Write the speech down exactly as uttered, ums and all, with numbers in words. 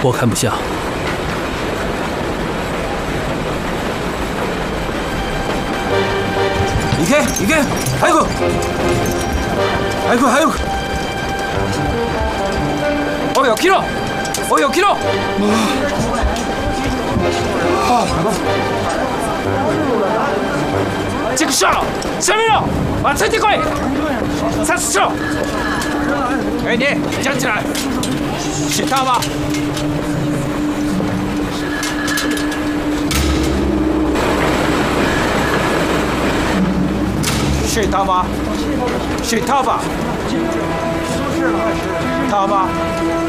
我看不像。 你看，你看，还有个，还有个，还有个。哦哟，kilo，哦哟，kilo。啊，快吧。这个笑，下面了，把车递过来，三十笑。哎，你站起来，是他吗？ 是他吗？是他吧？他吗？